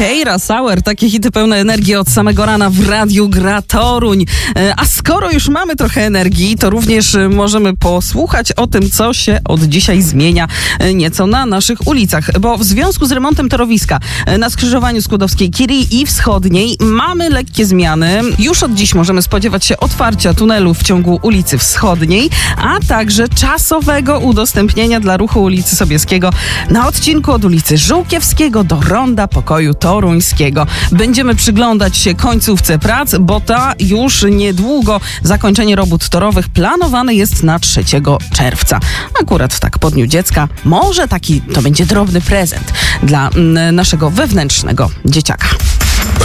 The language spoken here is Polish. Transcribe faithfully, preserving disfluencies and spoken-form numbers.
Keira Sauer, takie hity pełne energii od samego rana w Radiu Gra Toruń. A skoro już mamy trochę energii, to również możemy posłuchać o tym, co się od dzisiaj zmienia nieco na naszych ulicach. Bo w związku z remontem torowiska na skrzyżowaniu Skłodowskiej Kirii i Wschodniej mamy lekkie zmiany. Już od dziś możemy spodziewać się otwarcia tunelu w ciągu ulicy Wschodniej, a także czasowego udostępnienia dla ruchu ulicy Sobieskiego na odcinku od ulicy Żółkiewskiego do Ronda Pokoju Toruńskiego. Będziemy przyglądać się końcówce prac, bo ta już niedługo zakończenie robót torowych planowane jest na trzeciego czerwca. Akurat tak po Dniu Dziecka. Może taki to będzie drobny prezent dla naszego wewnętrznego dzieciaka.